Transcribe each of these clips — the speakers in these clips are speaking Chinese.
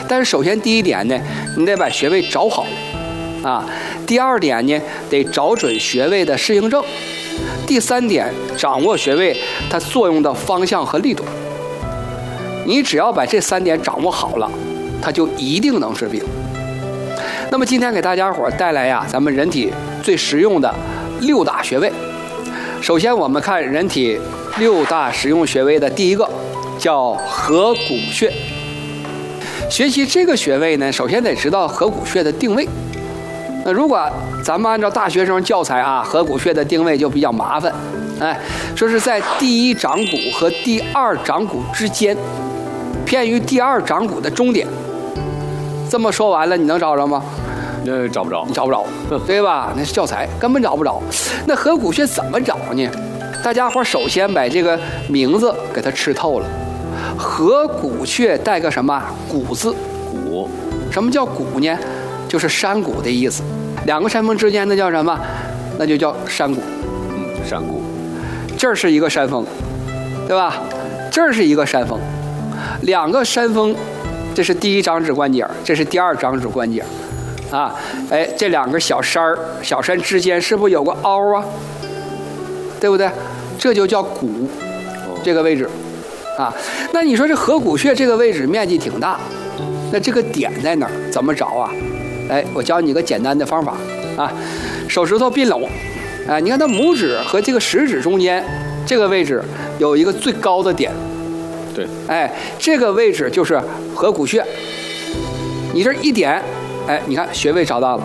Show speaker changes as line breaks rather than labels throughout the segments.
但是首先第一点呢，你得把穴位找好，啊。第二点呢，得找准穴位的适应症。第三点，掌握穴位它作用的方向和力度。你只要把这3点掌握好了，它就一定能治病。那么今天给大家伙带来呀，咱们人体最实用的6大穴位。首先我们看人体6大实用穴位的第一个叫合谷穴。学习这个穴位呢，首先得知道合谷穴的定位。那如果咱们按照大学生教材啊，合谷穴的定位就比较麻烦，说是在第1掌骨和第2掌骨之间，偏于第2掌骨的中点。这么说完了，你能找着吗？
找不着，
找不着，对吧？那是教材，根本找不着。那合谷穴怎么找呢？大家伙首先把这个名字给它吃透了。合谷穴带个什么谷字？
谷。
什么叫谷呢？就是山谷的意思。2个山峰之间那叫什么？那就叫山谷。
山谷。
这儿是一个山峰，对吧？这儿是一个山峰，2个山峰，这是第1掌指关节，这是第2掌指关节。这2个小山之间是不是有个凹啊？对不对？这就叫谷，这个位置啊。那你说这合谷穴这个位置面积挺大，那这个点在哪儿？怎么找啊？我教你一个简单的方法啊。手指头并拢，你看它拇指和这个食指中间这个位置有一个最高的点，
对，
这个位置就是合谷穴。你这一点，你看穴位找到了，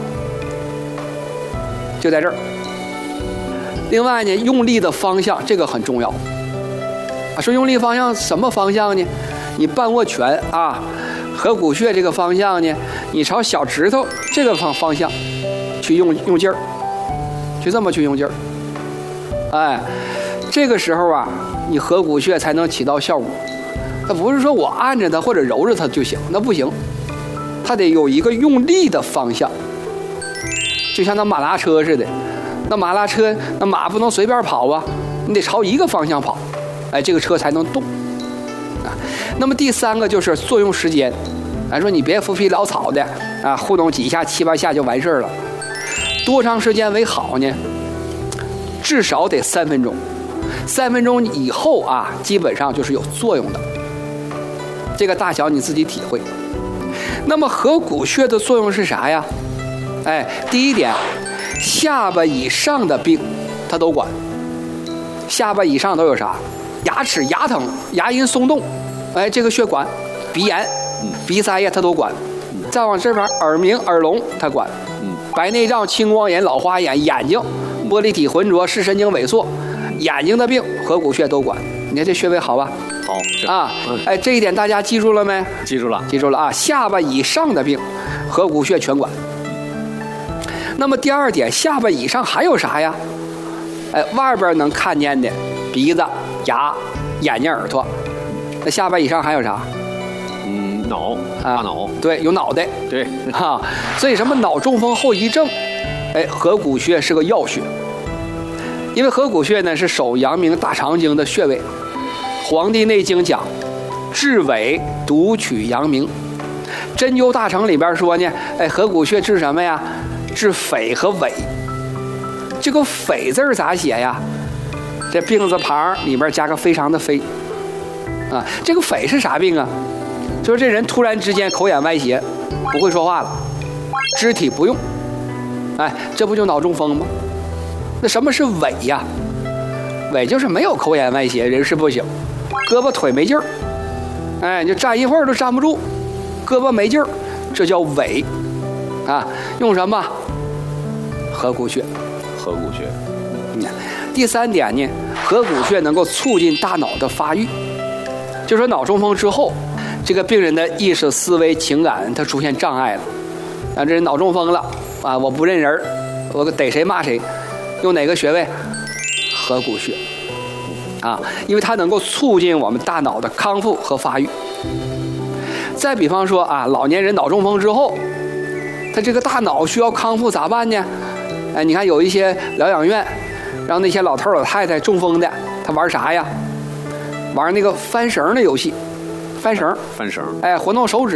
就在这儿。另外呢，用力的方向这个很重要说用力方向什么方向呢？你半握拳啊，合谷穴这个方向呢，你朝小指头这个方向去用劲儿，就这么去用劲儿。这个时候啊，你合谷穴才能起到效果。它不是说我按着它或者揉着它就行，那不行。它得有一个用力的方向，就像那马拉车似的。那马拉车，那马不能随便跑啊，你得朝一个方向跑，这个车才能动那么第3个就是作用时间，说你别浮皮潦草的糊弄几下7、8下就完事儿了。多长时间为好呢？至少得3分钟，3分钟以后基本上就是有作用的。这个大小你自己体会。那么合谷穴的作用是啥呀？第一点，下巴以上的病它都管。下巴以上都有啥？牙齿牙疼、牙龈松动，这个穴管。鼻炎、鼻塞呀它都管。再往这边，耳鸣、耳聋它管。白内障、青光眼、老花眼、眼睛、玻璃体浑浊、视神经萎缩，眼睛的病合谷穴都管。你看这穴位好吧？
好
这一点大家记住了没？
记住了，
记住了啊！下巴以上的病，合谷穴全管。那么第2点，下巴以上还有啥呀？外边能看见的鼻子、牙、眼睛、耳朵，那下巴以上还有啥？
脑，大脑。
对，有脑袋。
对
所以什么脑中风后遗症，合谷穴是个要穴。因为合谷穴呢是手阳明大肠经的穴位，《黄帝内经》讲治伪独取阳明，针灸大成里边说呢，合谷穴治什么呀？治匪和伪。这个匪字咋写呀？这病字旁里边加个非常的非这个匪是啥病啊？就是这人突然之间口眼歪斜，不会说话了，肢体不用，这不就脑中风吗？那什么是痿呀？痿就是没有口眼歪斜，人事不省，胳膊腿没劲儿，你就站一会儿都站不住，胳膊没劲儿，这叫痿用什么？合谷穴。
合谷穴。
第3点呢，合谷穴能够促进大脑的发育。就说脑中风之后，这个病人的意识、思维、情感它出现障碍了，这人脑中风了我不认人，我逮谁骂谁，用哪个穴位？合谷穴因为它能够促进我们大脑的康复和发育。再比方说老年人脑中风之后，他这个大脑需要康复咋办呢？你看有一些疗养院让那些老头老太太中风的，他玩啥呀？玩那个翻绳的游戏，翻绳，
翻绳，
活动手指